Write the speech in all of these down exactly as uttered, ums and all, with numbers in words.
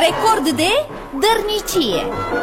record de dărnicie.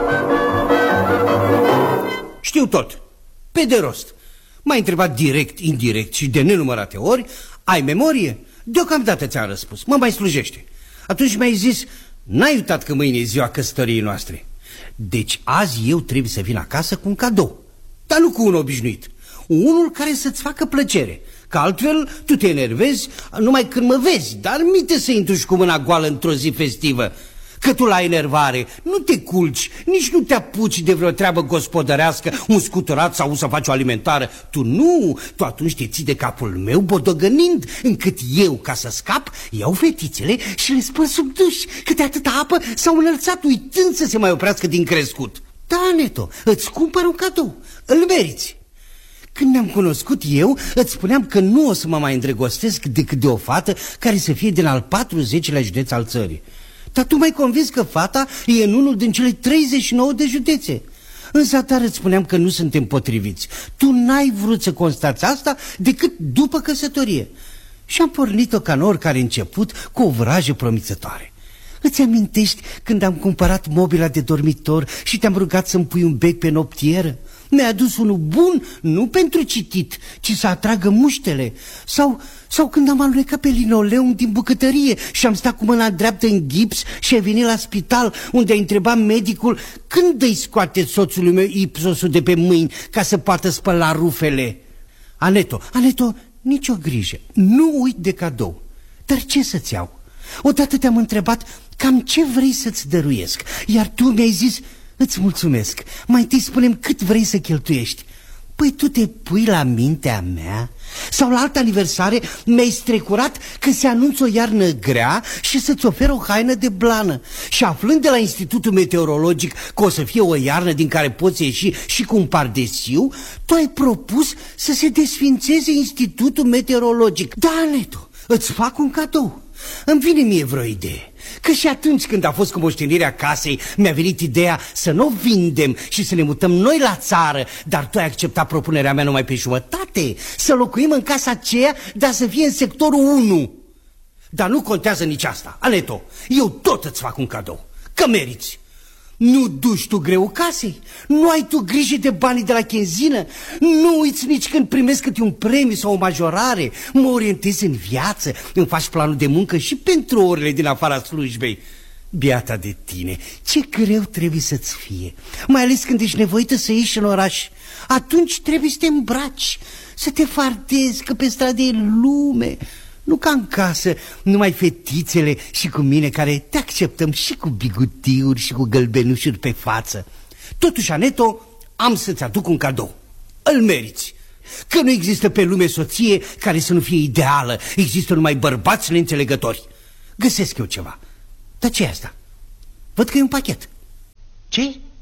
Știu tot, pe de rost. M-ai întrebat direct, indirect și de nenumărate ori. Ai memorie? Deocamdată ți-am răspuns, mă mai slujește. Atunci mi-ai zis, n-ai uitat că mâine e ziua căsătoriei noastre. Deci azi eu trebuie să vin acasă cu un cadou. Dar nu cu un obișnuit, unul care să-ți facă plăcere. Că altfel tu te enervezi numai când mă vezi. Dar minte să intru și cu mâna goală într-o zi festivă. Că tu la enervare nu te culci, nici nu te apuci de vreo treabă gospodărească, un scuturat sau să faci o alimentară. Tu nu, tu atunci te ții de capul meu bodogănind, încât eu, ca să scap, iau fetițele și le spăl sub duș, câte atâta apă s-au înălțat uitând să se mai oprească din crescut. Da, Neto, îți cumpăr un cadou, îl meriți. Când ne-am cunoscut eu, îți spuneam că nu o să mă mai îndrăgostesc decât de o fată care să fie din al patruzecilea județ al țării. Dar tu m-ai convins că fata e în unul din cele treizeci și nouă de județe. Însă atar îți spuneam că nu suntem potriviți. Tu n-ai vrut să constați asta decât după căsătorie. Și am pornit-o ca în oricare început cu o vrajă promițătoare. Îți amintești când am cumpărat mobila de dormitor și te-am rugat să-mi pui un bec pe noptieră? Mi-a adus unul bun, nu pentru citit, ci să atragă muștele. Sau, sau când am alunecat pe linoleum din bucătărie și am stat cu mâna dreaptă în gips și ai venit la spital, unde a întrebat medicul când îi scoate soțului meu ipsosul de pe mâini ca să poată spăla rufele. Aneto, Aneto, nicio grijă, nu uit de cadou. Dar ce să-ți iau? Odată te-am întrebat cam ce vrei să-ți dăruiesc, iar tu mi-ai zis, îți mulțumesc, mai întâi spune-mi cât vrei să cheltuiești. Păi tu te pui la mintea mea? Sau la altă aniversare mi-ai strecurat că se anunță o iarnă grea și să-ți ofer o haină de blană. Și aflând de la Institutul Meteorologic că o să fie o iarnă din care poți ieși și cu un pardesiu, tu ai propus să se desfințeze Institutul Meteorologic. Da, Neto, îți fac un cadou. Îmi vine mie vreo idee. Că și atunci când a fost cu moștenirea casei, mi-a venit ideea să nu o vindem și să ne mutăm noi la țară. Dar tu ai acceptat propunerea mea numai pe jumătate. Să locuim în casa aceea, dar să fie în sectorul unu. Dar nu contează nici asta, Aneto, eu tot îți fac un cadou, că meriți. Nu duci tu greu casei, nu ai tu grijă de banii de la chenzină, nu uiți nici când primesc câte un premiu sau o majorare, mă orientezi în viață, îmi faci planul de muncă și pentru orele din afara slujbei. Beata de tine, ce greu trebuie să-ți fie, mai ales când ești nevoită să ieși în oraș. Atunci trebuie să te îmbraci, să te fardezi, că pe stradă e lume. Nu ca în casă, numai fetițele și cu mine care te acceptăm și cu bigutiuri și cu gălbenușuri pe față. Totuși, Aneto, am să-ți aduc un cadou. Îl meriți. Că nu există pe lume soție care să nu fie ideală. Există numai bărbați neînțelegători. Găsesc eu ceva. Dar ce e asta? Văd că e un pachet. Ce?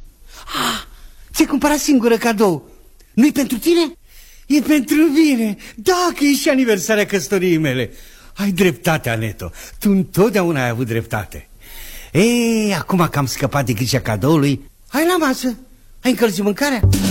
Ah, ți-ai cumpărat singură cadou. Nu-i pentru tine? E pentru mine, da, că e și aniversarea căsătoriei mele. Ai dreptate, Aneto, tu întotdeauna ai avut dreptate. Ei, acum că am scăpat de grija cadoului, hai la masă, ai încălzit mâncarea?